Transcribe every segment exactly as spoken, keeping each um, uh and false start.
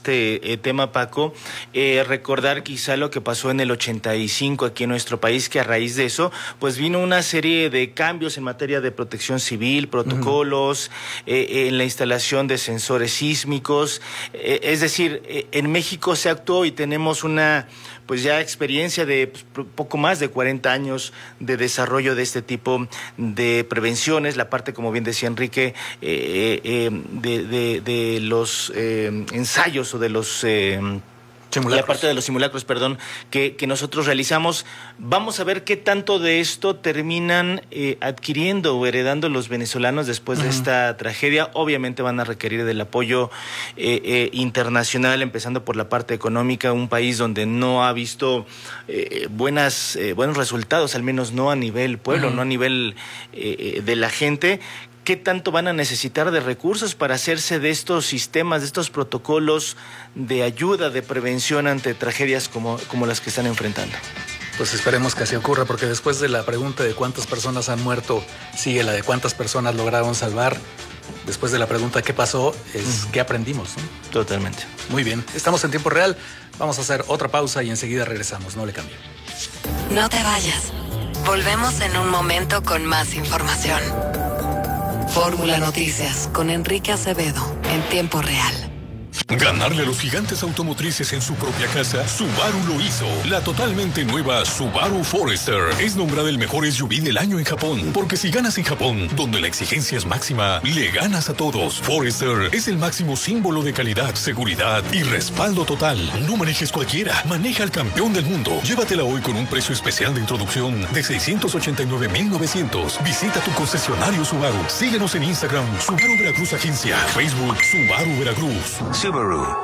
este eh, tema, Paco. Eh, recordar quizá lo que pasó en el ochenta y cinco aquí en nuestro país, que a raíz de eso, pues vino una serie de cambios en materia de protección civil, protocolos, uh-huh. eh, en la instalación de sensores sísmicos. Eh, es decir, eh, en México se actuó y tenemos una pues ya experiencia de pues, poco más de cuarenta años de desarrollo de este tipo de prevenciones, la parte, como bien decía Enrique, eh, eh, de, de, de los eh, ensayos o de los... Eh, la parte de los simulacros, perdón, que, que nosotros realizamos. Vamos a ver qué tanto de esto terminan eh, adquiriendo o heredando los venezolanos después uh-huh. de esta tragedia. Obviamente van a requerir del apoyo eh, eh, internacional, empezando por la parte económica, un país donde no ha visto eh, buenas eh, buenos resultados, al menos no a nivel pueblo, uh-huh. no a nivel eh, de la gente. ¿Qué tanto van a necesitar de recursos para hacerse de estos sistemas, de estos protocolos de ayuda, de prevención ante tragedias como, como las que están enfrentando? Pues esperemos que así ocurra, porque después de la pregunta de cuántas personas han muerto, sigue la de cuántas personas lograron salvar. Después de la pregunta ¿qué pasó? Es uh-huh. ¿qué aprendimos? ¿No? Totalmente. Muy bien, estamos en tiempo real. Vamos a hacer otra pausa y enseguida regresamos. No le cambie. No te vayas. Volvemos en un momento con más información. Fórmula Noticias con Enrique Acevedo en tiempo real. Ganarle a los gigantes automotrices en su propia casa, Subaru lo hizo. La totalmente nueva Subaru Forester es nombrada el mejor S U V del año en Japón. Porque si ganas en Japón, donde la exigencia es máxima, le ganas a todos. Forester es el máximo símbolo de calidad, seguridad y respaldo total. No manejes cualquiera, maneja al campeón del mundo. Llévatela hoy con un precio especial de introducción de seiscientos ochenta y nueve mil novecientos. Visita tu concesionario Subaru. Síguenos en Instagram, Subaru Veracruz Agencia. Facebook, Subaru Veracruz. Subaru.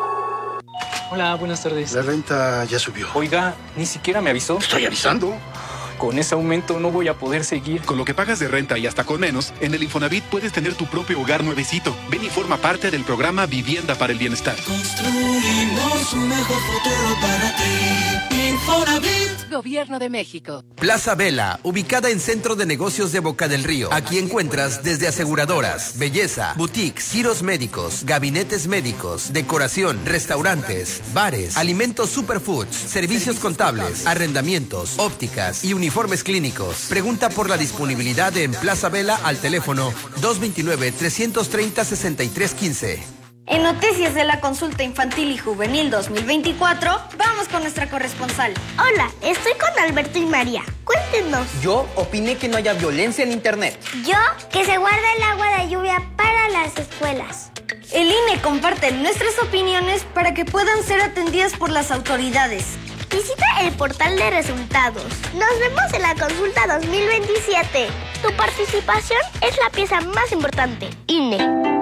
Hola, buenas tardes. La renta ya subió. Oiga, ni siquiera me avisó. Estoy avisando. Con ese aumento no voy a poder seguir. Con lo que pagas de renta y hasta con menos, en el Infonavit puedes tener tu propio hogar nuevecito. Ven y forma parte del programa Vivienda para el Bienestar. Construimos un mejor futuro para ti. Infonavit. Gobierno de México. Plaza Vela, ubicada en Centro de Negocios de Boca del Río. Aquí encuentras desde aseguradoras, belleza, boutiques, giros médicos, gabinetes médicos, decoración, restaurantes, bares, alimentos superfoods, servicios contables, arrendamientos, ópticas y uniformes clínicos. Pregunta por la disponibilidad en Plaza Vela al teléfono dos veintinueve, trescientos treinta, sesenta y tres quince. En Noticias de la Consulta Infantil y Juvenil dos mil veinticuatro, vamos con nuestra corresponsal. Hola, estoy con Alberto y María. Cuéntenos. Yo opiné que no haya violencia en internet. Yo, que se guarda el agua de lluvia para las escuelas. El I N E comparte nuestras opiniones para que puedan ser atendidas por las autoridades. Visita el portal de resultados. Nos vemos en la consulta dos mil veintisiete. Tu participación es la pieza más importante. I N E.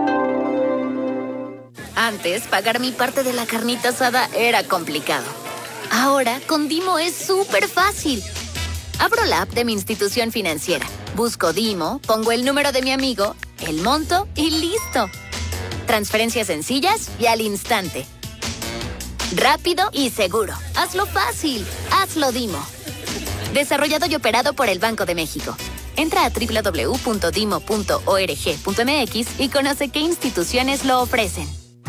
Antes, pagar mi parte de la carnita asada era complicado. Ahora, con Dimo es súper fácil. Abro la app de mi institución financiera, busco Dimo, pongo el número de mi amigo, el monto y listo. Transferencias sencillas y al instante. Rápido y seguro. Hazlo fácil. Hazlo Dimo. Desarrollado y operado por el Banco de México. Entra a doble u doble u doble u punto dimo punto org punto m x y conoce qué instituciones lo ofrecen.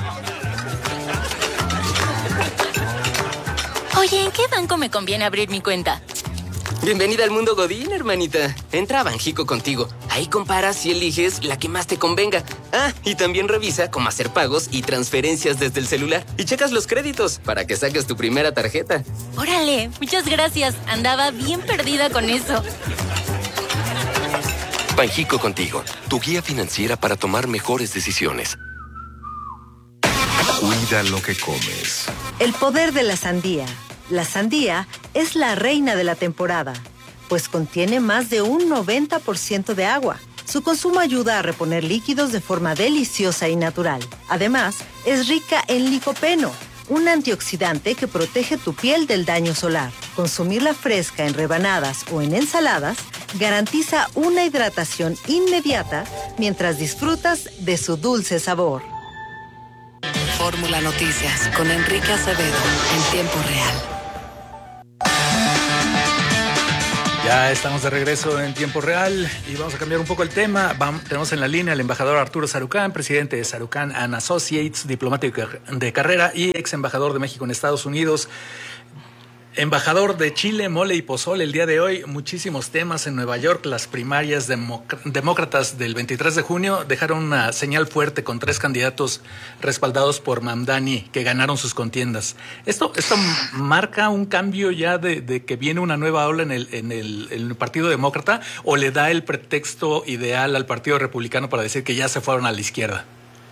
Oye, ¿en qué banco me conviene abrir mi cuenta? Bienvenida al mundo Godín, hermanita. Entra a Banjico contigo. Ahí comparas y eliges la que más te convenga. Ah, y también revisa cómo hacer pagos y transferencias desde el celular. Y checas los créditos para que saques tu primera tarjeta. Órale, muchas gracias. Andaba bien perdida con eso. Banjico contigo, tu guía financiera para tomar mejores decisiones. Cuida lo que comes. El poder de la sandía. La sandía es la reina de la temporada, pues contiene más de un noventa por ciento de agua. Su consumo ayuda a reponer líquidos de forma deliciosa y natural. Además, es rica en licopeno, un antioxidante que protege tu piel del daño solar. Consumirla fresca en rebanadas o en ensaladas garantiza una hidratación inmediata mientras disfrutas de su dulce sabor. Fórmula Noticias con Enrique Acevedo en tiempo real. Ya estamos de regreso en tiempo real y vamos a cambiar un poco el tema. Vamos, tenemos en la línea al embajador Arturo Sarucán, presidente de Sarucán and Associates, diplomático de carrera y ex embajador de México en Estados Unidos. Embajador de Chile, mole y pozole el día de hoy. Muchísimos temas en Nueva York. Las primarias demócratas del veintitrés de junio dejaron una señal fuerte con tres candidatos respaldados por Mamdani que ganaron sus contiendas. ¿Esto, esto marca un cambio ya de, de que viene una nueva ola en el, en, el, en el Partido Demócrata o le da el pretexto ideal al Partido Republicano para decir que ya se fueron a la izquierda?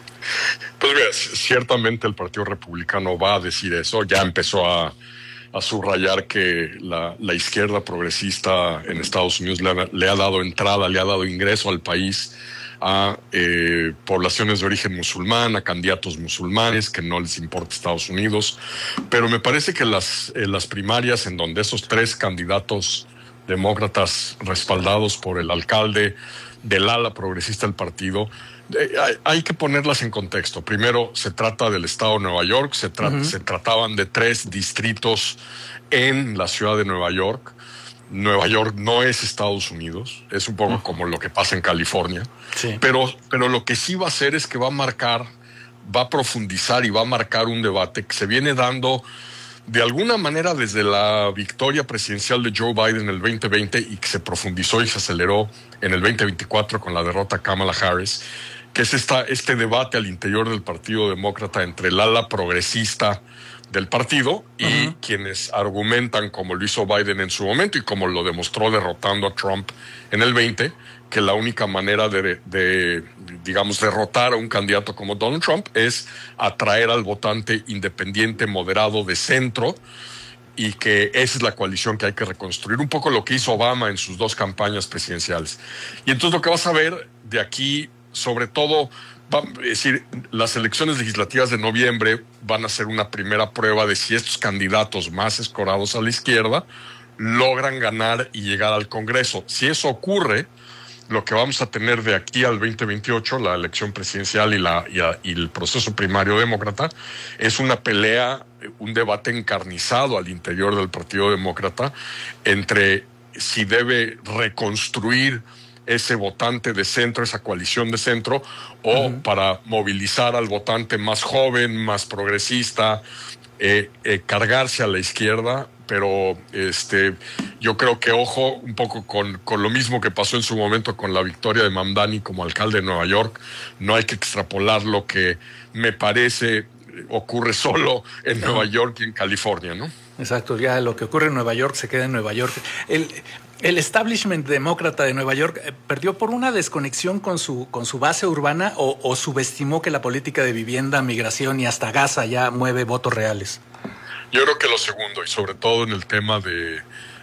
Pues mira, ciertamente el Partido Republicano va a decir eso. Ya empezó a a subrayar que la, la izquierda progresista en Estados Unidos le ha, le ha dado entrada, le ha dado ingreso al país a eh, poblaciones de origen musulmán, a candidatos musulmanes que no les importa Estados Unidos. Pero me parece que las, eh, las primarias en donde esos tres candidatos demócratas respaldados por el alcalde del ala progresista del partido, eh, hay, hay que ponerlas en contexto. Primero, se trata del estado de Nueva York, se, tra- uh-huh. se trataban de tres distritos en la ciudad de Nueva York. Nueva York no es Estados Unidos, es un poco uh-huh. como lo que pasa en California. Sí. Pero, pero lo que sí va a hacer es que va a marcar, va a profundizar y va a marcar un debate que se viene dando de alguna manera desde la victoria presidencial de Joe Biden en el veinte veinte y que se profundizó y se aceleró en el veinte veinticuatro con la derrota a Kamala Harris, que es esta, este debate al interior del Partido Demócrata entre el ala progresista del partido y uh-huh. quienes argumentan, como lo hizo Biden en su momento y como lo demostró derrotando a Trump en el veinte, que la única manera de, de, digamos, derrotar a un candidato como Donald Trump es atraer al votante independiente, moderado, de centro, y que esa es la coalición que hay que reconstruir. Un poco lo que hizo Obama en sus dos campañas presidenciales. Y entonces lo que vas a ver de aquí, sobre todo, va, es decir, las elecciones legislativas de noviembre van a ser una primera prueba de si estos candidatos más escorados a la izquierda logran ganar y llegar al Congreso. Si eso ocurre, lo que vamos a tener de aquí al veinte veintiocho, la elección presidencial y, la, y, a, y el proceso primario demócrata, es una pelea, un debate encarnizado al interior del Partido Demócrata entre si debe reconstruir ese votante de centro, esa coalición de centro, o uh-huh. para movilizar al votante más joven, más progresista, eh, eh, cargarse a la izquierda. Pero este, yo creo que ojo un poco con, con lo mismo que pasó en su momento con la victoria de Mamdani como alcalde de Nueva York. No hay que extrapolar lo que me parece ocurre solo en Nueva York y en California, ¿no? Exacto, ya lo que ocurre en Nueva York se queda en Nueva York. El, el establishment demócrata de Nueva York eh, perdió por una desconexión con su, con su base urbana o, o subestimó que la política de vivienda, migración y hasta Gaza ya mueve votos reales. Yo creo que lo segundo, y sobre todo en el tema de,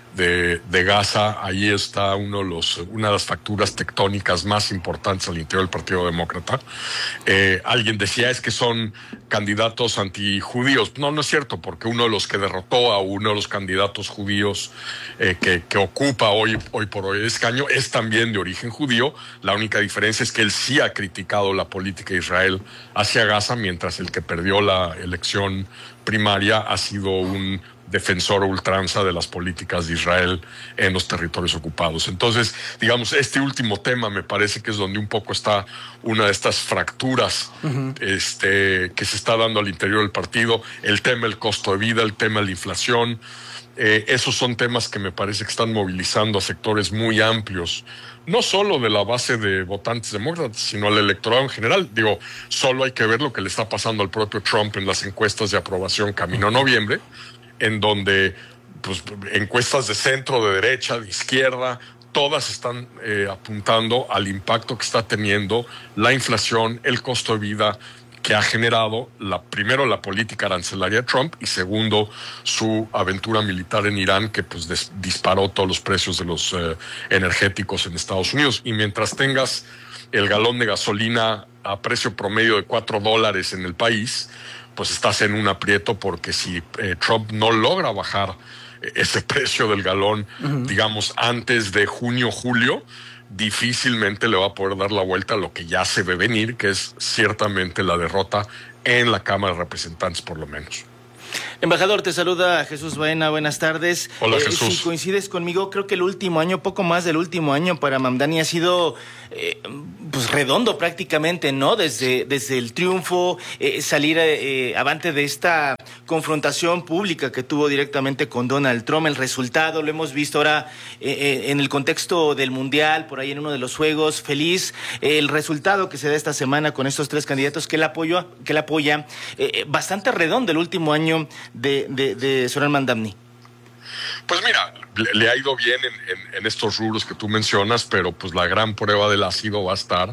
de, de Gaza, ahí está uno de los, una de las facturas tectónicas más importantes al interior del Partido Demócrata. Eh, alguien decía, es que son candidatos antijudíos. No, no es cierto, porque uno de los que derrotó a uno de los candidatos judíos eh, que, que ocupa hoy, hoy por hoy el escaño es también de origen judío. La única diferencia es que él sí ha criticado la política de Israel hacia Gaza, mientras el que perdió la elección primaria ha sido un defensor ultranza de las políticas de Israel en los territorios ocupados. Entonces, digamos, este último tema me parece que es donde un poco está una de estas fracturas uh-huh. este, que se está dando al interior del partido, el tema del costo de vida, el tema de la inflación. Eh, esos son temas que me parece que están movilizando a sectores muy amplios, no solo de la base de votantes demócratas, sino al electorado en general. Digo, solo hay que ver lo que le está pasando al propio Trump en las encuestas de aprobación camino a noviembre, en donde pues, encuestas de centro, de derecha, de izquierda, todas están eh, apuntando al impacto que está teniendo la inflación, el costo de vida que ha generado, la, primero, la política arancelaria de Trump y segundo, su aventura militar en Irán, que pues des, disparó todos los precios de los eh, energéticos en Estados Unidos. Y mientras tengas el galón de gasolina a precio promedio de cuatro dólares en el país, pues estás en un aprieto, porque si eh, Trump no logra bajar ese precio del galón, uh-huh. digamos, antes de junio, julio, difícilmente le va a poder dar la vuelta a lo que ya se ve venir, que es ciertamente la derrota en la Cámara de Representantes, por lo menos. Embajador, te saluda Jesús Baena, buenas tardes. Hola, eh, Jesús. Si coincides conmigo, creo que el último año, poco más del último año para Mamdani ha sido eh, pues redondo prácticamente, ¿no? Desde, desde el triunfo, eh, salir eh, avante de esta confrontación pública que tuvo directamente con Donald Trump, el resultado, lo hemos visto ahora eh, en el contexto del Mundial, por ahí en uno de los juegos, feliz, eh, el resultado que se da esta semana con estos tres candidatos que la apoya, que la apoya eh, bastante redondo el último año de, de, de Zoran Mamdani. Pues mira, le, le ha ido bien en, en, en estos rubros que tú mencionas, pero pues la gran prueba del ácido va a estar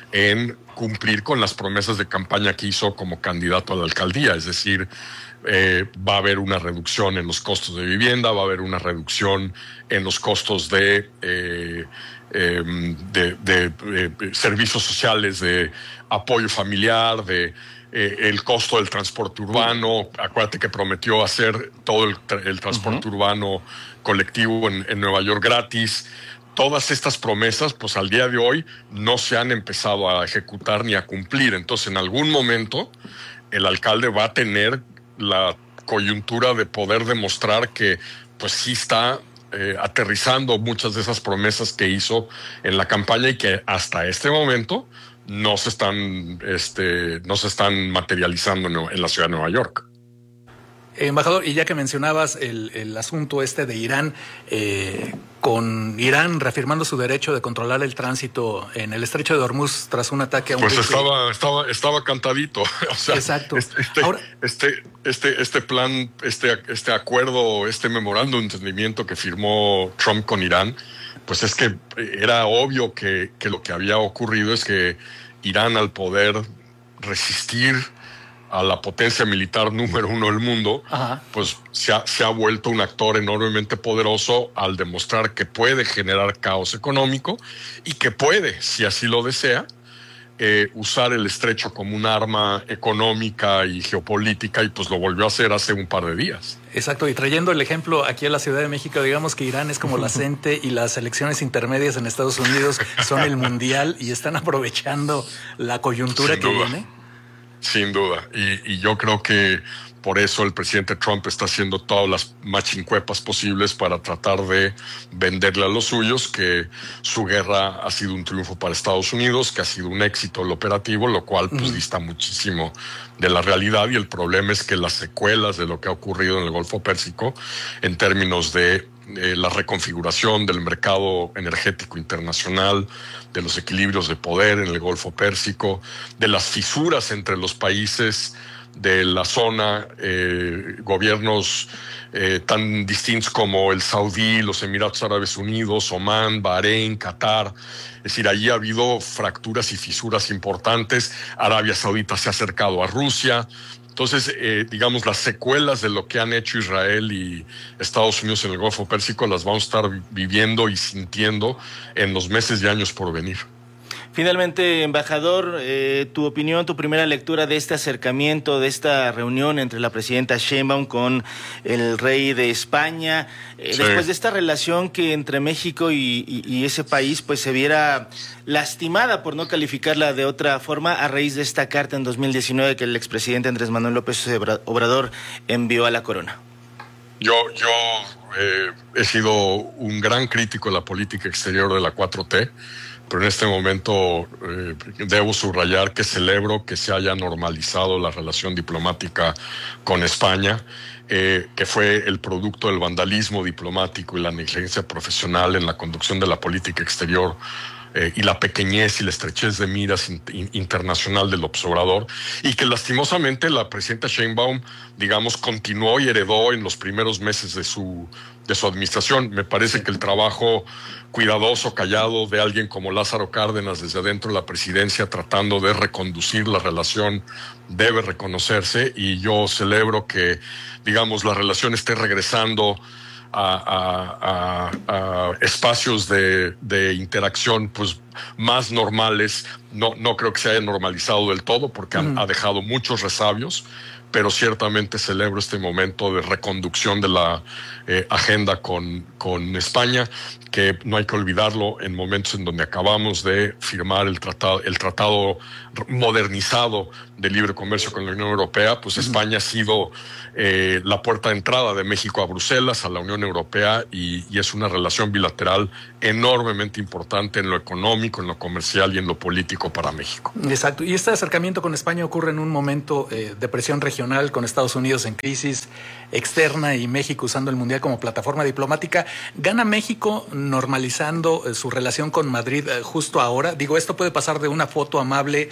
en cumplir con las promesas de campaña que hizo como candidato a la alcaldía, es decir, eh, va a haber una reducción en los costos de vivienda, va a haber una reducción en los costos de, eh, eh, de, de, de, de servicios sociales, de apoyo familiar, de eh, el costo del transporte urbano. Acuérdate que prometió hacer todo el, el transporte uh-huh. urbano colectivo en, en Nueva York gratis. Todas estas promesas, pues al día de hoy no se han empezado a ejecutar ni a cumplir. Entonces, en algún momento, el alcalde va a tener la coyuntura de poder demostrar que, pues sí está eh, aterrizando muchas de esas promesas que hizo en la campaña y que hasta este momento no se están, este, no se están materializando en, en la ciudad de Nueva York. Embajador, y ya que mencionabas el, el asunto este de Irán, eh, con Irán reafirmando su derecho de controlar el tránsito en el estrecho de Hormuz tras un ataque a un pues buque. estaba estaba estaba cantadito. O sea, exacto. Este este, Ahora, este este este plan, este este acuerdo, este memorándum de entendimiento que firmó Trump con Irán, pues es que era obvio que, que lo que había ocurrido es que Irán, al poder resistir a la potencia militar número uno del mundo, Ajá. pues se ha, se ha vuelto un actor enormemente poderoso al demostrar que puede generar caos económico y que puede, si así lo desea, eh, usar el estrecho como un arma económica y geopolítica, y pues lo volvió a hacer hace un par de días. Exacto, y trayendo el ejemplo aquí a la Ciudad de México, digamos que Irán es como la CENTE y las elecciones intermedias en Estados Unidos son el mundial y están aprovechando la coyuntura Sin que duda. viene. Sin duda, y, y yo creo que por eso el presidente Trump está haciendo todas las machincuepas posibles para tratar de venderle a los suyos que su guerra ha sido un triunfo para Estados Unidos, que ha sido un éxito el operativo, lo cual pues dista muchísimo de la realidad, y el problema es que las secuelas de lo que ha ocurrido en el Golfo Pérsico en términos de eh, la reconfiguración del mercado energético internacional, de los equilibrios de poder en el Golfo Pérsico, de las fisuras entre los países de la zona, eh, gobiernos eh, tan distintos como el Saudí, los Emiratos Árabes Unidos, Omán, Bahrein, Qatar. Es decir, allí ha habido fracturas y fisuras importantes. Arabia Saudita se ha acercado a Rusia. Entonces, eh, digamos, las secuelas de lo que han hecho Israel y Estados Unidos en el Golfo Pérsico las vamos a estar viviendo y sintiendo en los meses y años por venir. Finalmente, embajador, eh, tu opinión, tu primera lectura de este acercamiento, de esta reunión entre la presidenta Sheinbaum con el rey de España, eh, sí. después de esta relación que entre México y, y, y ese país pues se viera lastimada, por no calificarla de otra forma, a raíz de esta carta en dos mil diecinueve que el expresidente Andrés Manuel López Obrador envió a la corona. Yo, yo eh, he sido un gran crítico de la política exterior de la cuatro T, pero en este momento eh, debo subrayar que celebro que se haya normalizado la relación diplomática con España, eh, que fue el producto del vandalismo diplomático y la negligencia profesional en la conducción de la política exterior, eh, y la pequeñez y la estrechez de miras in, in, internacional del observador, y que lastimosamente la presidenta Sheinbaum, digamos, continuó y heredó en los primeros meses de su, de su administración. Me parece que el trabajo cuidadoso, callado de alguien como Lázaro Cárdenas desde adentro de la presidencia tratando de reconducir la relación debe reconocerse, y yo celebro que, digamos, la relación esté regresando a, a, a, a espacios de, de interacción pues más normales. No, no creo que se haya normalizado del todo porque mm. ha, ha dejado muchos resabios, pero ciertamente celebro este momento de reconducción de la eh, agenda con, con España, que no hay que olvidarlo en momentos en donde acabamos de firmar el tratado, el tratado modernizado de libre comercio con la Unión Europea. Pues uh-huh. España ha sido eh, la puerta de entrada de México a Bruselas, a la Unión Europea, y, y es una relación bilateral enormemente importante en lo económico, en lo comercial y en lo político para México. Exacto. Y este acercamiento con España ocurre en un momento eh, de presión regional, con Estados Unidos en crisis externa y México usando el Mundial como plataforma diplomática. ¿Gana México normalizando eh, su relación con Madrid eh, justo ahora? Digo, ¿esto puede pasar de una foto amable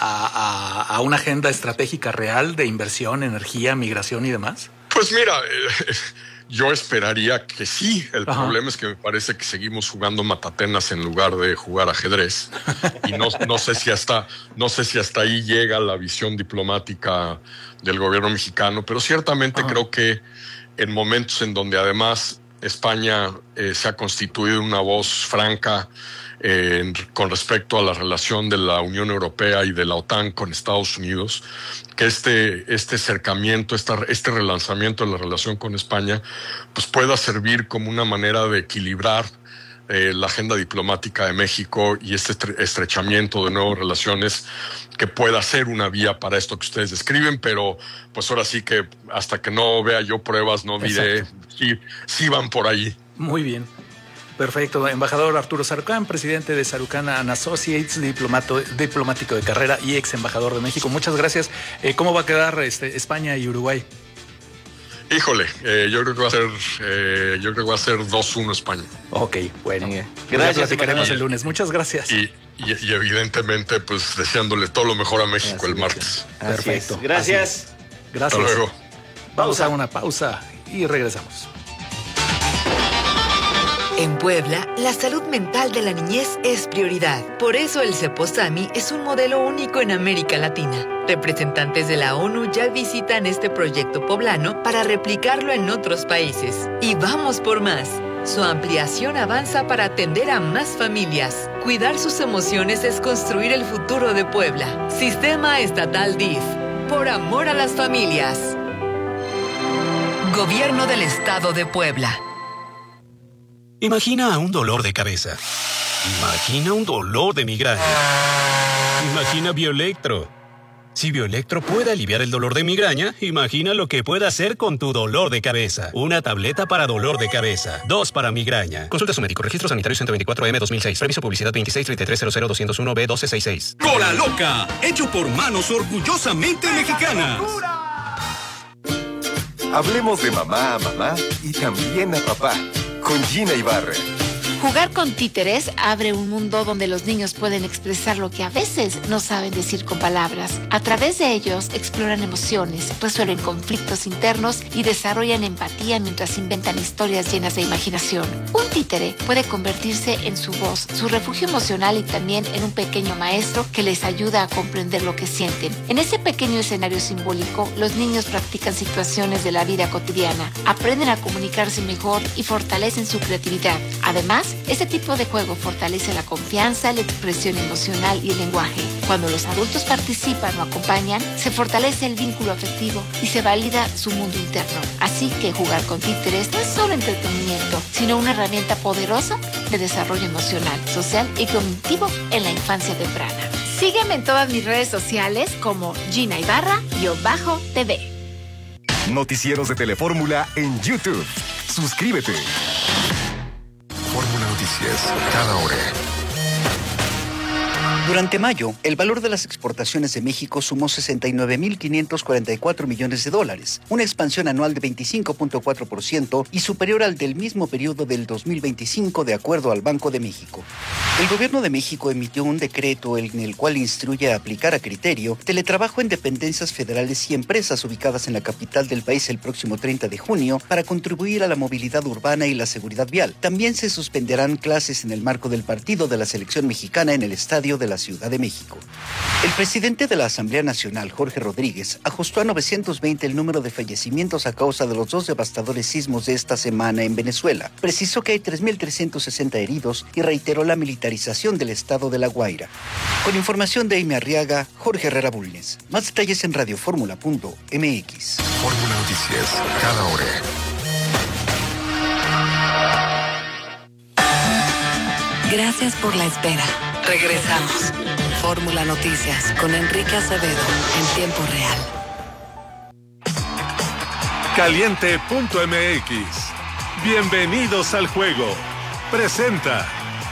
a, a, a una agenda estratégica real de inversión, energía, migración y demás? Pues mira, eh, yo esperaría que sí. El Ajá. problema es que me parece que seguimos jugando matatenas en lugar de jugar ajedrez. Y no, no sé si hasta, no sé si hasta ahí llega la visión diplomática del gobierno mexicano, pero ciertamente Ajá. creo que en momentos en donde además España eh, se ha constituido una voz franca eh, con respecto a la relación de la Unión Europea y de la OTAN con Estados Unidos, que este, este acercamiento, esta, este relanzamiento de la relación con España, pues pueda servir como una manera de equilibrar eh, la agenda diplomática de México y este estrechamiento de nuevas relaciones, que pueda ser una vía para esto que ustedes describen, pero pues ahora sí que hasta que no vea yo pruebas no diré si, si van por ahí. Muy bien. Perfecto. Embajador Arturo Sarucán, presidente de Sarucán and Associates, diplomato, diplomático de carrera y ex embajador de México. Muchas gracias. Eh, ¿Cómo va a quedar este, España y Uruguay? Híjole, eh, yo creo que va a ser eh, yo creo que va a ser dos uno España. Ok, bueno. Bien. Gracias. Ya platicaremos el lunes. Muchas gracias. Y, y, y evidentemente, pues deseándole todo lo mejor a México gracias, el martes. Gracias. Perfecto. Gracias. Gracias. Hasta luego. Vamos a una pausa y regresamos. En Puebla, la salud mental de la niñez es prioridad. Por eso el Ceposami es un modelo único en América Latina. Representantes de la ONU ya visitan este proyecto poblano para replicarlo en otros países. Y vamos por más. Su ampliación avanza para atender a más familias. Cuidar sus emociones es construir el futuro de Puebla. Sistema Estatal D I F. Por amor a las familias. Gobierno del Estado de Puebla. Imagina un dolor de cabeza. Imagina un dolor de migraña. Imagina Bioelectro. Si Bioelectro puede aliviar el dolor de migraña, imagina lo que puede hacer con tu dolor de cabeza. Una tableta para dolor de cabeza. Dos para migraña. Consulta a su médico. Registro sanitario ciento veinticuatro M dos mil seis. Permiso publicidad veintiséis treinta y tres cero cero doscientos uno B doce sesenta y seis. Cola Loca. Hecho por manos orgullosamente mexicanas. Hablemos de mamá a mamá y también a papá. Con Gina Ibarra. Jugar con títeres abre un mundo donde los niños pueden expresar lo que a veces no saben decir con palabras. A través de ellos exploran emociones, resuelven conflictos internos y desarrollan empatía mientras inventan historias llenas de imaginación. Un títere puede convertirse en su voz, su refugio emocional y también en un pequeño maestro que les ayuda a comprender lo que sienten. En ese pequeño escenario simbólico, los niños practican situaciones de la vida cotidiana, aprenden a comunicarse mejor y fortalecen su creatividad. Además, este tipo de juego fortalece la confianza, la expresión emocional y el lenguaje. Cuando los adultos participan o acompañan, se fortalece el vínculo afectivo y se valida su mundo interno. Así que jugar con títeres no es solo entretenimiento, sino una herramienta poderosa de desarrollo emocional, social y cognitivo en la infancia temprana. Sígueme en todas mis redes sociales como Gina Ibarra-T V. Noticieros de Telefórmula en YouTube. Suscríbete. Fórmula Noticias, cada hora. Durante mayo, el valor de las exportaciones de México sumó sesenta y nueve mil quinientos cuarenta y cuatro millones de dólares, una expansión anual de veinticinco punto cuatro por ciento y superior al del mismo periodo del dos mil veinticinco, de acuerdo al Banco de México. El Gobierno de México emitió un decreto en el cual instruye a aplicar a criterio teletrabajo en dependencias federales y empresas ubicadas en la capital del país el próximo treinta de junio para contribuir a la movilidad urbana y la seguridad vial. También se suspenderán clases en el marco del partido de la selección mexicana en el estadio de la la Ciudad de México. El presidente de la Asamblea Nacional, Jorge Rodríguez, ajustó a novecientos veinte el número de fallecimientos a causa de los dos devastadores sismos de esta semana en Venezuela. Precisó que hay tres mil trescientos sesenta heridos y reiteró la militarización del estado de La Guaira. Con información de Amy Arriaga, Jorge Herrera Bulnes. Más detalles en radioformula punto m x. Fórmula Noticias, cada hora. Gracias por la espera. Regresamos. Fórmula Noticias con Enrique Acevedo en tiempo real. Caliente punto m x. Bienvenidos al juego. Presenta.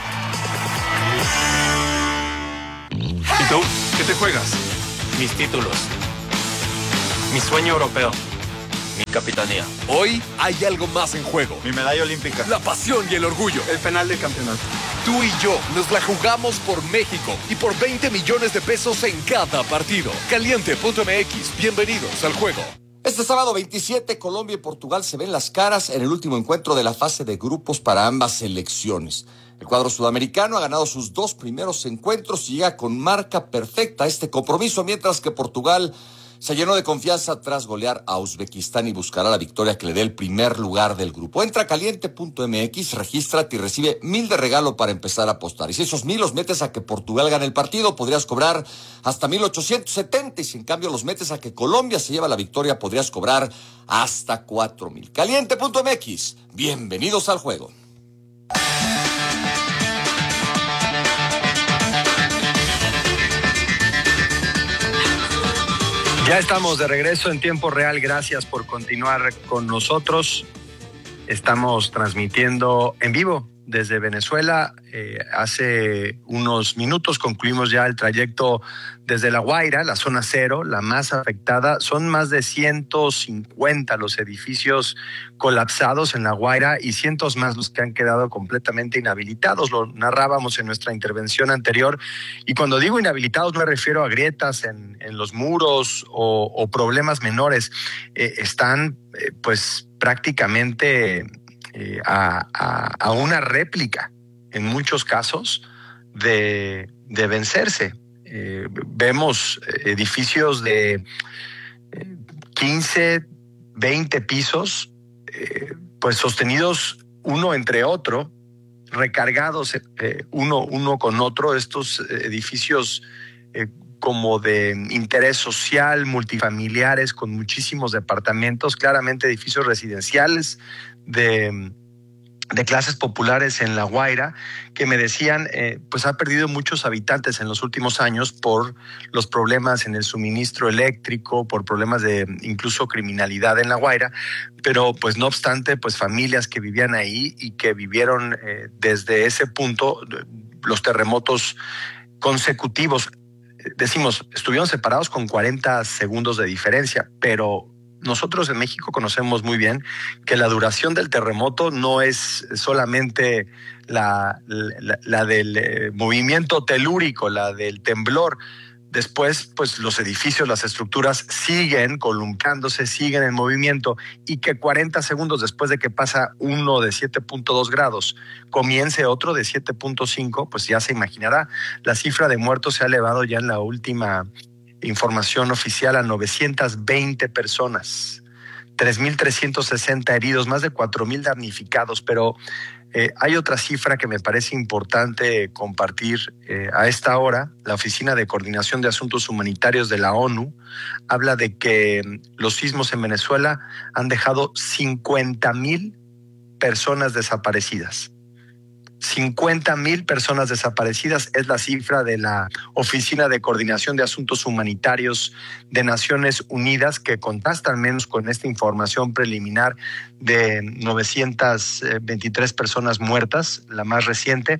¿Y tú? ¿Qué te juegas? Mis títulos. Mi sueño europeo. Mi capitanía. Hoy hay algo más en juego. Mi medalla olímpica. La pasión y el orgullo. El penal de campeonato. Tú y yo nos la jugamos por México y por veinte millones de pesos en cada partido. Caliente punto m x. Bienvenidos al juego. Este sábado veintisiete, Colombia y Portugal se ven las caras en el último encuentro de la fase de grupos para ambas selecciones. El cuadro sudamericano ha ganado sus dos primeros encuentros y llega con marca perfecta a este compromiso, mientras que Portugal se llenó de confianza tras golear a Uzbekistán y buscará la victoria que le dé el primer lugar del grupo. Entra a caliente punto m x, regístrate y recibe mil de regalo para empezar a apostar. Y si esos mil los metes a que Portugal gane el partido, podrías cobrar hasta mil ochocientos setenta. Y si en cambio los metes a que Colombia se lleva la victoria, podrías cobrar hasta cuatro mil. caliente punto m x. Bienvenidos al juego. Ya estamos de regreso en tiempo real. Gracias por continuar con nosotros. Estamos transmitiendo en vivo desde Venezuela. Eh, hace unos minutos concluimos ya el trayecto desde La Guaira, la zona cero, la más afectada. Son más de ciento cincuenta los edificios colapsados en La Guaira y cientos más los que han quedado completamente inhabilitados. Lo narrábamos en nuestra intervención anterior. Y cuando digo inhabilitados me refiero a grietas en, en los muros o, o problemas menores. Eh, están eh, pues prácticamente eh, a, a, a una réplica en muchos casos de, de vencerse. Eh, vemos edificios de eh, quince, veinte pisos, eh, pues sostenidos uno entre otro, recargados eh, uno, uno con otro, estos edificios eh, como de interés social, multifamiliares, con muchísimos departamentos, claramente edificios residenciales de... de clases populares en La Guaira, que me decían, eh, pues ha perdido muchos habitantes en los últimos años por los problemas en el suministro eléctrico, por problemas de incluso criminalidad en La Guaira, pero pues no obstante, pues familias que vivían ahí y que vivieron eh, desde ese punto los terremotos consecutivos. Decimos, estuvieron separados con cuarenta segundos de diferencia, pero nosotros en México conocemos muy bien que la duración del terremoto no es solamente la, la, la del eh, movimiento telúrico, la del temblor. Después, pues los edificios, las estructuras siguen columpiándose, siguen en movimiento, y que cuarenta segundos después de que pasa uno de siete punto dos grados, comience otro de siete punto cinco, pues ya se imaginará. La cifra de muertos se ha elevado ya en la última información oficial a novecientas veinte personas, tres mil trescientos sesenta heridos, más de cuatro mil damnificados. Pero eh, hay otra cifra que me parece importante compartir eh, a esta hora. La Oficina de Coordinación de Asuntos Humanitarios de la ONU habla de que los sismos en Venezuela han dejado cincuenta mil personas desaparecidas. cincuenta mil personas desaparecidas es la cifra de la Oficina de Coordinación de Asuntos Humanitarios de Naciones Unidas, que contrasta al menos con esta información preliminar de novecientas veintitrés personas muertas, la más reciente,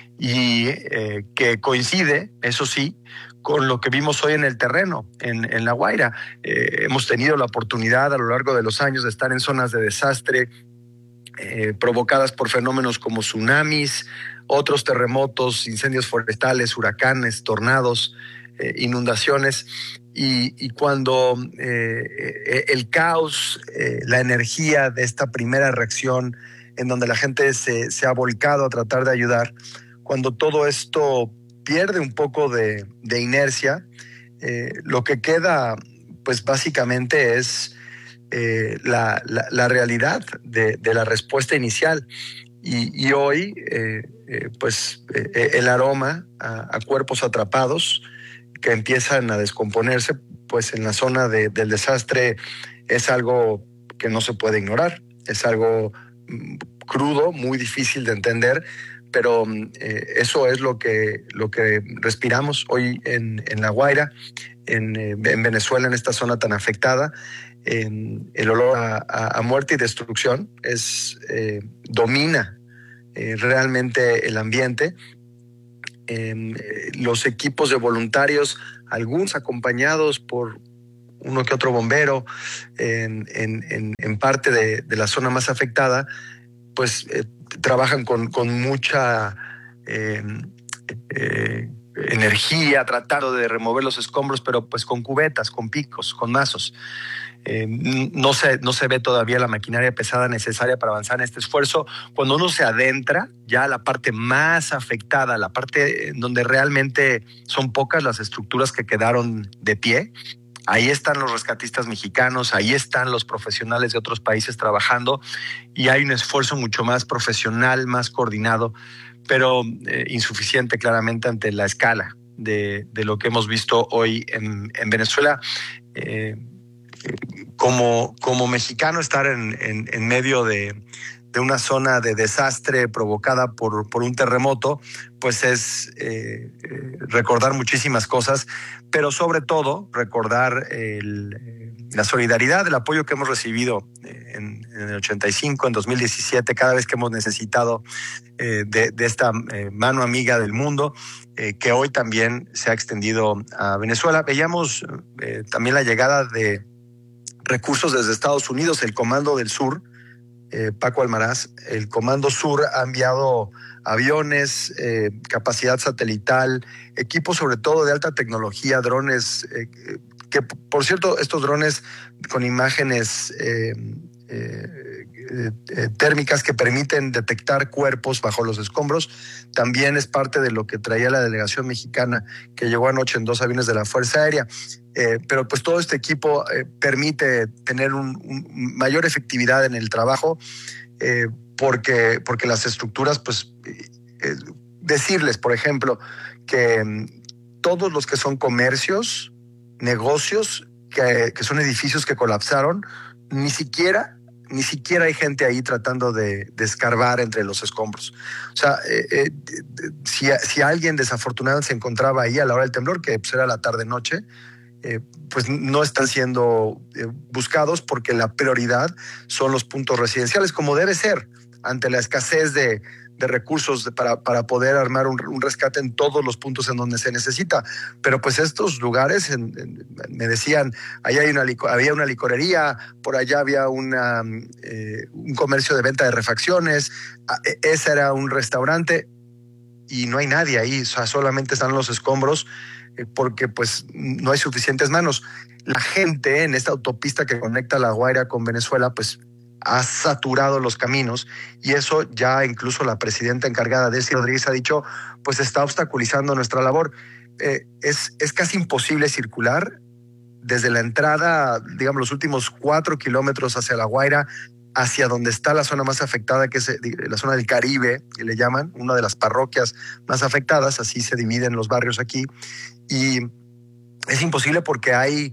y eh, que coincide, eso sí, con lo que vimos hoy en el terreno, en, en La Guaira. Eh, hemos tenido la oportunidad a lo largo de los años de estar en zonas de desastre, Eh, provocadas por fenómenos como tsunamis, otros terremotos, incendios forestales, huracanes, tornados, eh, inundaciones, y, y cuando eh, el caos, eh, la energía de esta primera reacción en donde la gente se, se ha volcado a tratar de ayudar, cuando todo esto pierde un poco de, de inercia, eh, lo que queda pues básicamente es eh, la, la, la realidad de, de la respuesta inicial. Y, y hoy eh, eh, pues eh, el aroma a, a cuerpos atrapados que empiezan a descomponerse pues en la zona de, del desastre es algo que no se puede ignorar, es algo crudo, muy difícil de entender, pero eh, eso es lo que, lo que respiramos hoy en, en La Guaira, en, eh, en Venezuela, en esta zona tan afectada. En el olor a, a, a muerte y destrucción es, eh, domina eh, realmente el ambiente. Eh, los equipos de voluntarios, algunos acompañados por uno que otro bombero en, en, en, en parte de, de la zona más afectada, pues eh, trabajan con, con mucha eh, eh, energía tratando de remover los escombros, pero pues con cubetas, con picos, con mazos. Eh, no, se, no se ve todavía la maquinaria pesada necesaria para avanzar en este esfuerzo. Cuando uno se adentra ya a la parte más afectada, la parte donde realmente son pocas las estructuras que quedaron de pie, ahí están los rescatistas mexicanos, ahí están los profesionales de otros países trabajando y hay un esfuerzo mucho más profesional, más coordinado, pero eh, insuficiente claramente ante la escala de, de lo que hemos visto hoy en, en Venezuela. Eh, como, como mexicano, estar en, en, en medio de, de una zona de desastre provocada por, por un terremoto, pues es eh, eh, recordar muchísimas cosas, pero sobre todo recordar el, la solidaridad, el apoyo que hemos recibido en, en el ochenta y cinco, en dos mil diecisiete, cada vez que hemos necesitado eh, de, de esta eh, mano amiga del mundo, eh, que hoy también se ha extendido a Venezuela. Veíamos eh, también la llegada de recursos desde Estados Unidos, el Comando del Sur, eh, Paco Almaraz, el Comando Sur ha enviado aviones, eh, capacidad satelital, equipos sobre todo de alta tecnología, drones, eh, que por cierto estos drones con imágenes eh, eh, eh, térmicas que permiten detectar cuerpos bajo los escombros, también es parte de lo que traía la delegación mexicana que llegó anoche en dos aviones de la Fuerza Aérea. Eh, pero pues todo este equipo eh, permite tener un, un mayor efectividad en el trabajo eh, porque, porque las estructuras, pues eh, decirles, por ejemplo, que eh, todos los que son comercios, negocios, que, que son edificios que colapsaron, ni siquiera ni siquiera hay gente ahí tratando de, de escarbar entre los escombros. O sea, eh, eh, si, si alguien desafortunadamente se encontraba ahí a la hora del temblor, que pues era la tarde-noche, Eh, pues no están siendo eh, buscados porque la prioridad son los puntos residenciales, como debe ser ante la escasez de, de recursos de, para, para poder armar un, un rescate en todos los puntos en donde se necesita. Pero pues estos lugares, en, en, me decían, allá hay una, había una licorería, por allá había una, eh, un comercio de venta de refacciones, ese era un restaurante y no hay nadie ahí, o sea, solamente están los escombros porque pues no hay suficientes manos. La gente en esta autopista que conecta La Guaira con Venezuela pues ha saturado los caminos y eso ya incluso la presidenta encargada, Delcy Rodríguez, ha dicho pues está obstaculizando nuestra labor. Eh, es, es casi imposible circular desde la entrada, digamos los últimos cuatro kilómetros hacia La Guaira, hacia donde está la zona más afectada, que es la zona del Caribe, que le llaman, una de las parroquias más afectadas, así se dividen los barrios aquí, y es imposible porque hay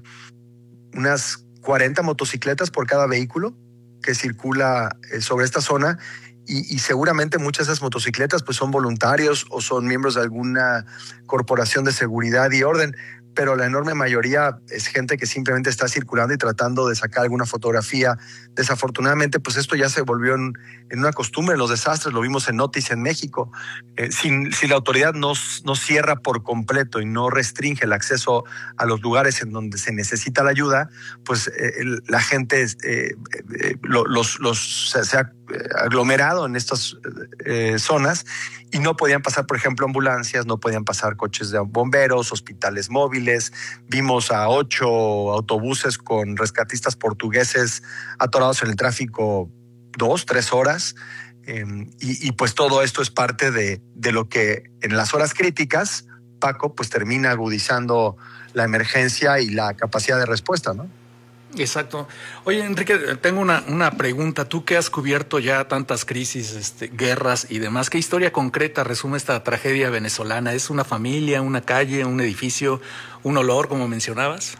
unas cuarenta motocicletas por cada vehículo que circula sobre esta zona y, y seguramente muchas de esas motocicletas pues son voluntarios o son miembros de alguna corporación de seguridad y orden, pero la enorme mayoría es gente que simplemente está circulando y tratando de sacar alguna fotografía. Desafortunadamente, pues esto ya se volvió en, en una costumbre en los desastres, lo vimos en Noticias en México. Eh, si, si la autoridad no, no cierra por completo y no restringe el acceso a los lugares en donde se necesita la ayuda, pues eh, el, la gente eh, eh, lo, los, los, se, se ha aglomerado en estas eh, zonas y no podían pasar, por ejemplo, ambulancias, no podían pasar coches de bomberos, hospitales móviles. Vimos a ocho autobuses con rescatistas portugueses atorados en el tráfico dos, tres horas. Eh, y, y pues todo esto es parte de, de lo que en las horas críticas Paco, pues termina agudizando la emergencia y la capacidad de respuesta, ¿no? Exacto. Oye, Enrique, tengo una, una pregunta. Tú que has cubierto ya tantas crisis, este, guerras y demás, ¿qué historia concreta resume esta tragedia venezolana? ¿Es una familia, una calle, un edificio, un olor, como mencionabas?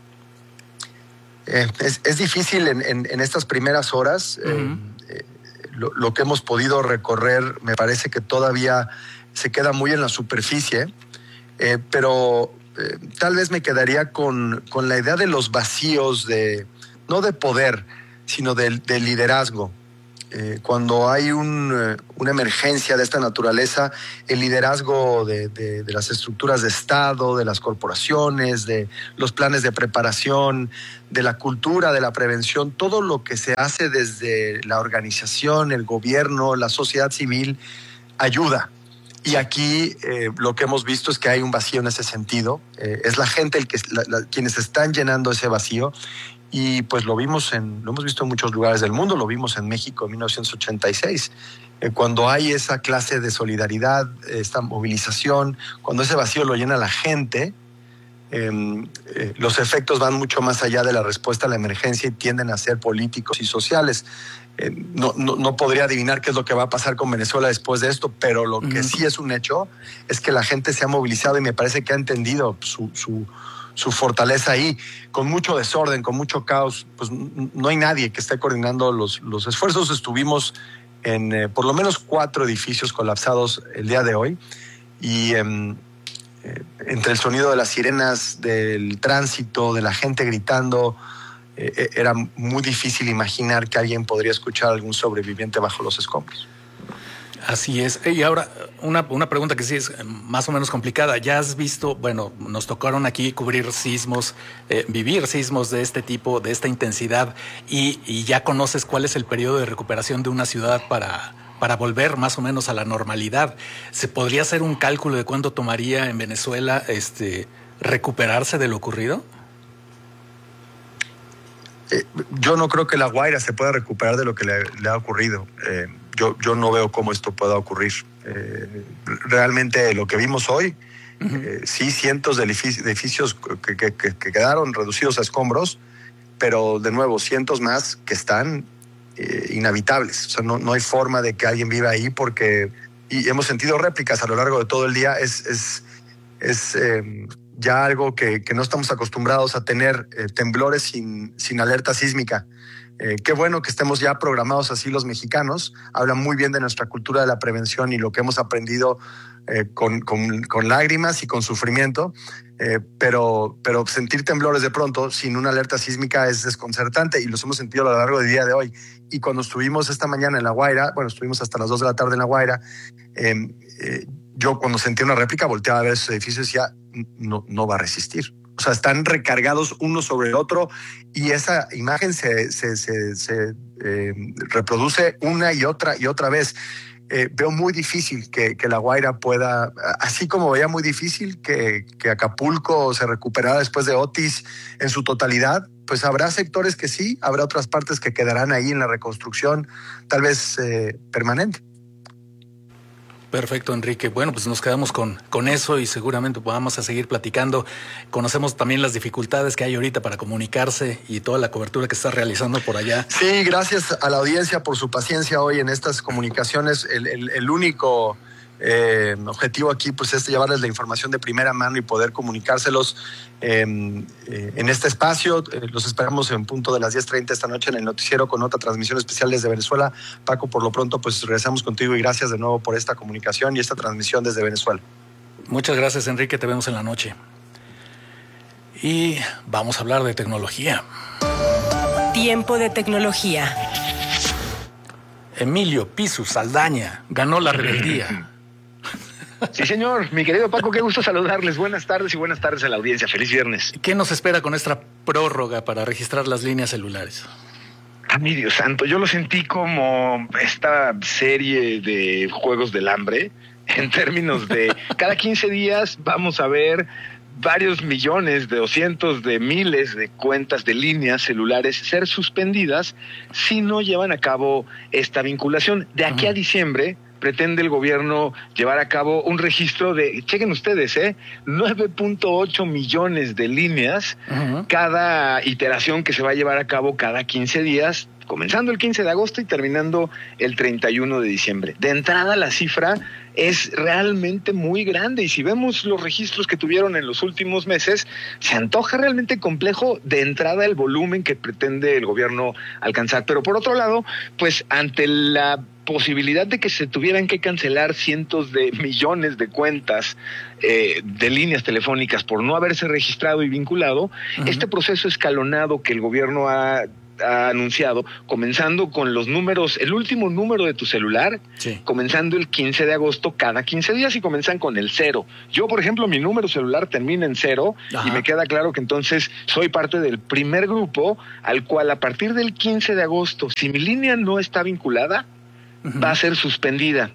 Eh, es, es difícil en, en, en estas primeras horas. Uh-huh. eh, eh, lo, lo que hemos podido recorrer me parece que todavía se queda muy en la superficie, eh, pero... Eh, tal vez me quedaría con, con la idea de los vacíos, de no de poder, sino de, de liderazgo. Eh, cuando hay un, eh, una emergencia de esta naturaleza, el liderazgo de, de, de las estructuras de Estado, de las corporaciones, de los planes de preparación, de la cultura, de la prevención, todo lo que se hace desde la organización, el gobierno, la sociedad civil, ayuda. Y aquí eh, lo que hemos visto es que hay un vacío en ese sentido. Eh, es la gente el que, la, la, quienes están llenando ese vacío. Y pues lo vimos en, lo hemos visto en muchos lugares del mundo. Lo vimos en México en mil novecientos ochenta y seis. Eh, cuando hay esa clase de solidaridad, esta movilización, cuando ese vacío lo llena la gente, eh, eh, los efectos van mucho más allá de la respuesta a la emergencia y tienden a ser políticos y sociales. Eh, no, no, no podría adivinar qué es lo que va a pasar con Venezuela después de esto, pero lo que sí es un hecho es que la gente se ha movilizado y me parece que ha entendido su, su, su fortaleza ahí. Con mucho desorden, con mucho caos, pues no hay nadie que esté coordinando los, los esfuerzos. Estuvimos en eh, por lo menos cuatro edificios colapsados el día de hoy y eh, eh, entre el sonido de las sirenas, del tránsito, de la gente gritando, Eh, era muy difícil imaginar que alguien podría escuchar a algún sobreviviente bajo los escombros. Así es. Y ahora, una, una pregunta que sí es más o menos complicada. Ya has visto, bueno, nos tocaron aquí cubrir sismos, eh, vivir sismos de este tipo, de esta intensidad, y, y ya conoces cuál es el periodo de recuperación de una ciudad para, para volver más o menos a la normalidad. ¿Se podría hacer un cálculo de cuánto tomaría en Venezuela este, recuperarse de lo ocurrido? Eh, yo no creo que La Guaira se pueda recuperar de lo que le, le ha ocurrido. Eh, yo, yo no veo cómo esto pueda ocurrir. Eh, realmente lo que vimos hoy, uh-huh. eh, sí, cientos de edificios que, que, que, que quedaron reducidos a escombros, pero de nuevo, cientos más que están eh, inhabitables. O sea, no, no hay forma de que alguien viva ahí porque... Y hemos sentido réplicas a lo largo de todo el día. Es... es, es eh, ya algo que, que no estamos acostumbrados a tener, eh, temblores sin, sin alerta sísmica. Eh, qué bueno que estemos ya programados así los mexicanos. Habla muy bien de nuestra cultura de la prevención y lo que hemos aprendido eh, con, con, con lágrimas y con sufrimiento. Eh, pero, pero sentir temblores de pronto sin una alerta sísmica es desconcertante y los hemos sentido a lo largo del día de hoy. Y cuando estuvimos esta mañana en La Guaira, bueno, estuvimos hasta las dos de la tarde en La Guaira, eh, eh, yo cuando sentí una réplica volteaba a ver esos edificios y ya no, no va a resistir. O sea, están recargados uno sobre el otro y esa imagen se, se, se, se eh, reproduce una y otra y otra vez. Eh, veo muy difícil que, que La Guaira pueda, así como veía muy difícil que, que Acapulco se recuperara después de Otis en su totalidad, pues habrá sectores que sí, habrá otras partes que quedarán ahí en la reconstrucción, tal vez eh, permanente. Perfecto, Enrique. Bueno, pues nos quedamos con, con eso y seguramente vamos a seguir platicando. Conocemos también las dificultades que hay ahorita para comunicarse y toda la cobertura que estás realizando por allá. Sí, gracias a la audiencia por su paciencia hoy en estas comunicaciones. El, el, el único eh, objetivo aquí pues es llevarles la información de primera mano y poder comunicárselos eh, eh, en este espacio. Eh, los esperamos en punto de las diez treinta esta noche en el noticiero con otra transmisión especial desde Venezuela. Paco, por lo pronto pues regresamos contigo y gracias de nuevo por esta comunicación y esta transmisión desde Venezuela. Muchas gracias, Enrique, te vemos en la noche. Y vamos a hablar de tecnología. Tiempo de tecnología. Emilio Pisu Saldaña ganó la rebeldía. Sí, señor. Mi querido Paco, qué gusto saludarles. Buenas tardes y buenas tardes a la audiencia. Feliz viernes. ¿Qué nos espera con esta prórroga para registrar las líneas celulares? Ah, mi Dios santo, yo lo sentí como esta serie de Juegos del Hambre, en términos de cada quince días vamos a ver varios millones de o cientos de miles de cuentas de líneas celulares ser suspendidas si no llevan a cabo esta vinculación. De aquí a diciembre pretende el gobierno llevar a cabo un registro de, chequen ustedes, ¿eh? nueve punto ocho millones de líneas, uh-huh. cada iteración que se va a llevar a cabo cada quince días, comenzando el quince de agosto y terminando el treinta y uno de diciembre. De entrada, la cifra es realmente muy grande, y si vemos los registros que tuvieron en los últimos meses, se antoja realmente complejo de entrada el volumen que pretende el gobierno alcanzar. Pero por otro lado, pues ante la posibilidad de que se tuvieran que cancelar cientos de millones de cuentas eh, de líneas telefónicas por no haberse registrado y vinculado, uh-huh. este proceso escalonado que el gobierno ha ha anunciado, comenzando con los números, el último número de tu celular, sí. comenzando el quince de agosto cada quince días, y comienzan con el cero. Yo, por ejemplo, mi número celular termina en cero, Ajá. y me queda claro que entonces soy parte del primer grupo al cual a partir del quince de agosto, si mi línea no está vinculada, uh-huh. va a ser suspendida.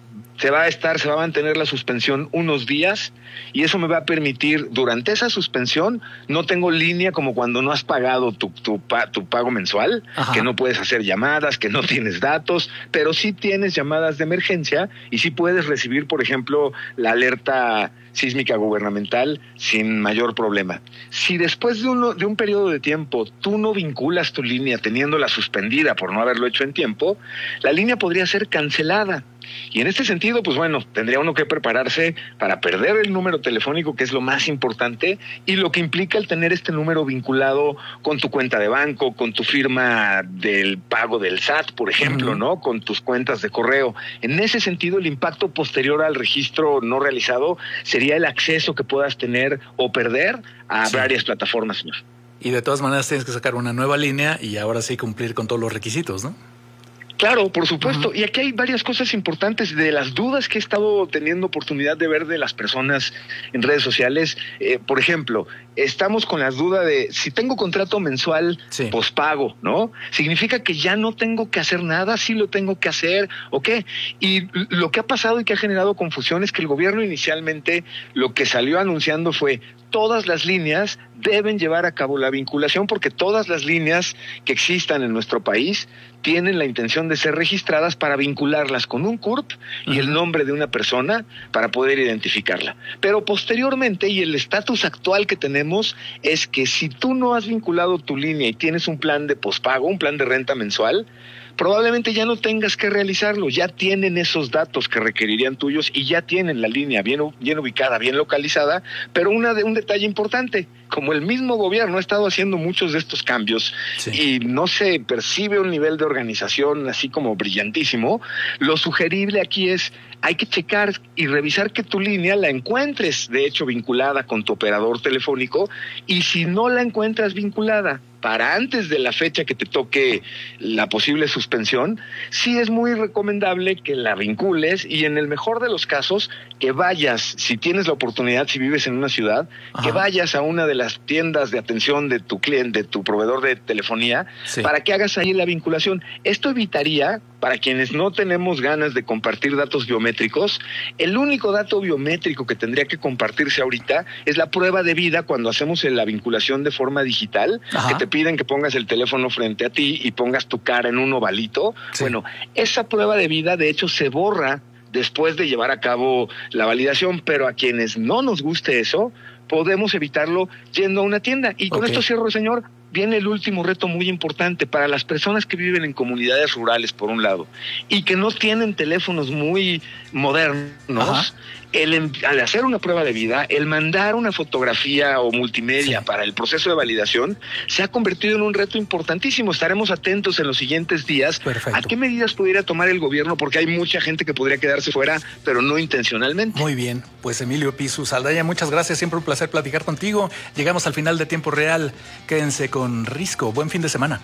Se va a estar, se va a mantener la suspensión unos días, y eso me va a permitir, durante esa suspensión, no tengo línea como cuando no has pagado tu, tu, tu pago mensual, Ajá. que no puedes hacer llamadas, que no tienes datos, pero sí tienes llamadas de emergencia y sí puedes recibir, por ejemplo, la alerta sísmica gubernamental sin mayor problema. Si después de, uno, de un periodo de tiempo tú no vinculas tu línea teniéndola suspendida por no haberlo hecho en tiempo, la línea podría ser cancelada. Y en este sentido, pues bueno, tendría uno que prepararse para perder el número telefónico, que es lo más importante, y lo que implica el tener este número vinculado con tu cuenta de banco, con tu firma del pago del S A T, por ejemplo, uh-huh. ¿no? Con tus cuentas de correo. En ese sentido, el impacto posterior al registro no realizado sería el acceso que puedas tener o perder a sí. varias plataformas, señor. Y de todas maneras tienes que sacar una nueva línea y ahora sí cumplir con todos los requisitos, ¿no? Claro, por supuesto. Uh-huh. Y aquí hay varias cosas importantes de las dudas que he estado teniendo oportunidad de ver de las personas en redes sociales. Eh, por ejemplo, estamos con las dudas de si tengo contrato mensual sí. pospago, ¿no? ¿Significa que ya no tengo que hacer nada? ¿Sí lo tengo que hacer? ¿O qué? Y lo que ha pasado y que ha generado confusión es que el gobierno inicialmente lo que salió anunciando fue: todas las líneas deben llevar a cabo la vinculación, porque todas las líneas que existan en nuestro país tienen la intención de ser registradas para vincularlas con un C U R P y uh-huh. el nombre de una persona para poder identificarla. Pero posteriormente, y el estatus actual que tenemos, es que si tú no has vinculado tu línea y tienes un plan de pospago, un plan de renta mensual, probablemente ya no tengas que realizarlo, ya tienen esos datos que requerirían tuyos y ya tienen la línea bien, bien ubicada, bien localizada, pero una de un detalle importante, como el mismo gobierno ha estado haciendo muchos de estos cambios sí. y no se percibe un nivel de organización así como brillantísimo, lo sugerible aquí es, hay que checar y revisar que tu línea la encuentres, de hecho, vinculada con tu operador telefónico, y si no la encuentras vinculada para antes de la fecha que te toque la posible suspensión, sí es muy recomendable que la vincules y, en el mejor de los casos, que vayas, si tienes la oportunidad, si vives en una ciudad, Ajá. que vayas a una de las tiendas de atención de tu cliente, de tu proveedor de telefonía, sí. para que hagas ahí la vinculación. Esto evitaría, para quienes no tenemos ganas de compartir datos biométricos, el único dato biométrico que tendría que compartirse ahorita es la prueba de vida cuando hacemos la vinculación de forma digital, Ajá. que te piden que pongas el teléfono frente a ti y pongas tu cara en un ovalito. Sí. Bueno, esa prueba de vida de hecho se borra después de llevar a cabo la validación, pero a quienes no nos guste eso, podemos evitarlo yendo a una tienda. Y con okay. esto cierro, señor. Viene el último reto muy importante para las personas que viven en comunidades rurales, por un lado, y que no tienen teléfonos muy modernos. Ajá. El, al hacer una prueba de vida, el mandar una fotografía o multimedia sí. para el proceso de validación se ha convertido en un reto importantísimo. Estaremos atentos en los siguientes días Perfecto. A qué medidas pudiera tomar el gobierno, porque hay mucha gente que podría quedarse fuera, pero no intencionalmente. Muy bien, pues Emilio Pisu Saldaya, muchas gracias, siempre un placer platicar contigo. Llegamos al final de Tiempo Real, quédense con Risco, buen fin de semana.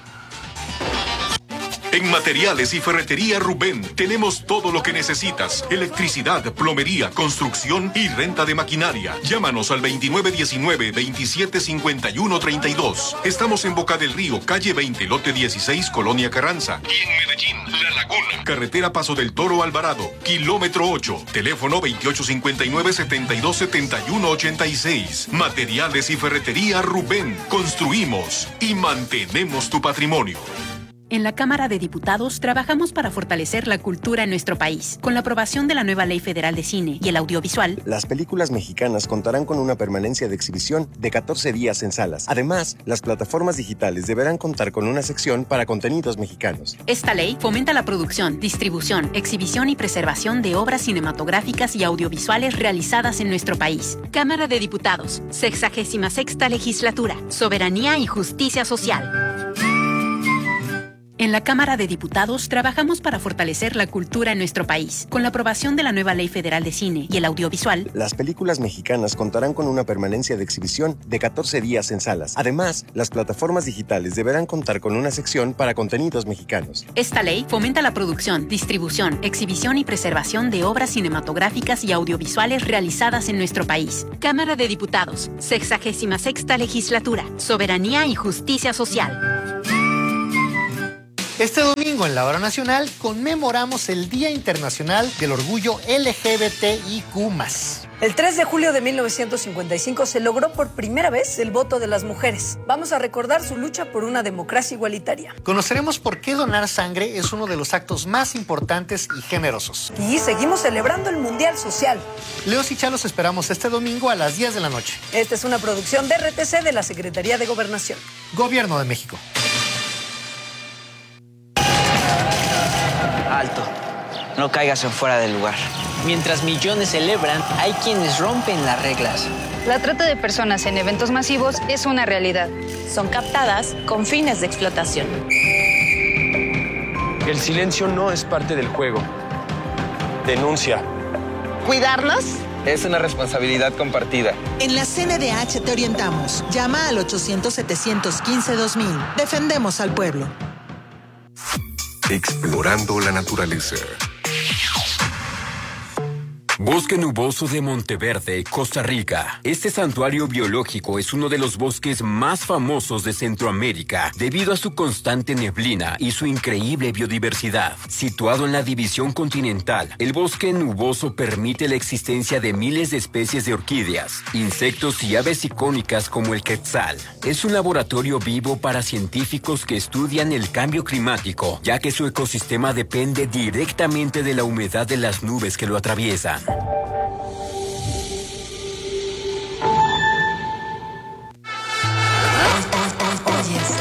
En Materiales y Ferretería Rubén tenemos todo lo que necesitas: electricidad, plomería, construcción y renta de maquinaria. Llámanos al veintinueve diecinueve, veintisiete cincuenta y uno treinta y dos. Estamos en Boca del Río, calle veinte, lote dieciséis, Colonia Carranza. Y en Medellín, La Laguna. Carretera Paso del Toro Alvarado, kilómetro ocho. Teléfono veintiocho cincuenta y nueve, setenta y dos, setenta y uno ochenta y seis. Materiales y Ferretería Rubén. Construimos y mantenemos tu patrimonio. En la Cámara de Diputados trabajamos para fortalecer la cultura en nuestro país. Con la aprobación de la nueva Ley Federal de Cine y el Audiovisual, las películas mexicanas contarán con una permanencia de exhibición de catorce días en salas. Además, las plataformas digitales deberán contar con una sección para contenidos mexicanos. Esta ley fomenta la producción, distribución, exhibición y preservación de obras cinematográficas y audiovisuales realizadas en nuestro país. Cámara de Diputados, sexagésima sexta Legislatura, Soberanía y Justicia Social. En la Cámara de Diputados trabajamos para fortalecer la cultura en nuestro país. Con la aprobación de la nueva Ley Federal de Cine y el Audiovisual, las películas mexicanas contarán con una permanencia de exhibición de catorce días en salas. Además, las plataformas digitales deberán contar con una sección para contenidos mexicanos. Esta ley fomenta la producción, distribución, exhibición y preservación de obras cinematográficas y audiovisuales realizadas en nuestro país. Cámara de Diputados, sexagésima sexta Legislatura, Soberanía y Justicia Social. Este domingo en la Hora Nacional conmemoramos el Día Internacional del Orgullo L G B T I Q más. El tres de julio de mil novecientos cincuenta y cinco se logró por primera vez el voto de las mujeres. Vamos a recordar su lucha por una democracia igualitaria. Conoceremos por qué donar sangre es uno de los actos más importantes y generosos. Y seguimos celebrando el Mundial Social. Leos y Chalos esperamos este domingo a las diez de la noche. Esta es una producción de R T C de la Secretaría de Gobernación. Gobierno de México. Alto, no caigas en fuera del lugar. Mientras millones celebran, hay quienes rompen las reglas. La trata de personas en eventos masivos es una realidad. Son captadas con fines de explotación. El silencio no es parte del juego. Denuncia. ¿Cuidarnos? Es una responsabilidad compartida. En la C N D H te orientamos. Llama al ochocientos, setecientos quince, dos mil. Defendemos al pueblo. Explorando la naturaleza. Bosque Nuboso de Monteverde, Costa Rica. Este santuario biológico es uno de los bosques más famosos de Centroamérica debido a su constante neblina y su increíble biodiversidad. Situado en la división continental, el bosque nuboso permite la existencia de miles de especies de orquídeas, insectos y aves icónicas como el quetzal. Es un laboratorio vivo para científicos que estudian el cambio climático, ya que su ecosistema depende directamente de la humedad de las nubes que lo atraviesan. Oyes